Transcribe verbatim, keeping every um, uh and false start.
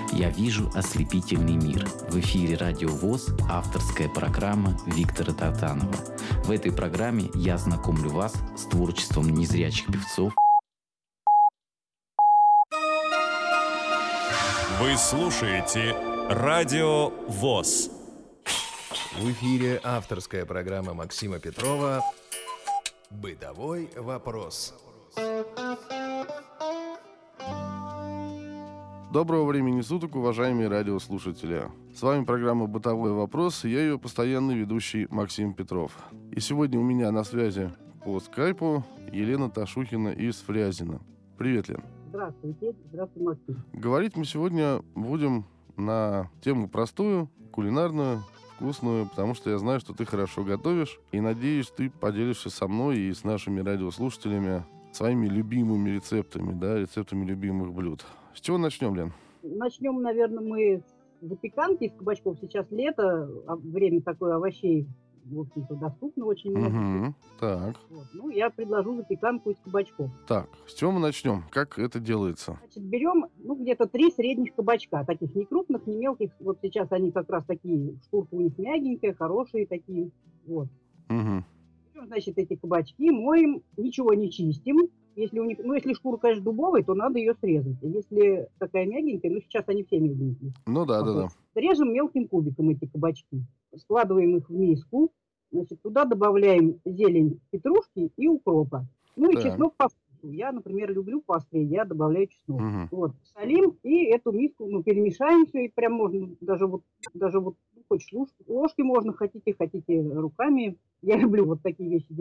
Я вижу ослепительный мир. В эфире Радио ВОС, авторская программа Виктора Татанова. В этой программе я знакомлю вас с творчеством незрячих певцов. Вы слушаете Радио ВОС. В эфире авторская программа Максима Петрова «Бытовой вопрос». Доброго времени суток, уважаемые радиослушатели. С вами программа «Бытовой вопрос», и я ее постоянный ведущий Максим Петров. И сегодня у меня на связи по скайпу Елена Ташухина из Фрязино. Привет, Лен. Здравствуйте. Здравствуйте, Максим. Говорить мы сегодня будем на тему простую, кулинарную, вкусную, потому что я знаю, что ты хорошо готовишь, и надеюсь, ты поделишься со мной и с нашими радиослушателями своими любимыми рецептами, да, рецептами любимых блюд. С чего начнем, Лен? Начнем, наверное, мы с запеканки из кабачков. Сейчас лето, время такое овощей, в общем-то, доступно очень много. Угу, так. Вот. Ну, я предложу запеканку из кабачков. Так, с чего мы начнем? Как это делается? Значит, берем, ну, где-то три средних кабачка, таких не крупных, не мелких. Вот сейчас они как раз такие, шкурка у них мягенькая, хорошие такие. Вот. Угу. Берем, значит, эти кабачки, моем, ничего не чистим. Если у них, ну, если шкура, конечно, дубовая, то надо ее срезать. Если такая мягенькая, ну, сейчас они все мягенькие. Ну да, да, да. Режем мелким кубиком эти кабачки. Складываем их в миску. Значит, туда добавляем зелень петрушки и укропа. Ну и Так. чеснок по вкусу. Я, например, люблю поострее, я добавляю чеснок. Угу. Вот. Солим и эту миску, ну, перемешаем все. И прям можно даже вот, даже вот, ну, хочешь ложки, ложки можно, хотите, хотите руками. Я люблю вот такие вещи.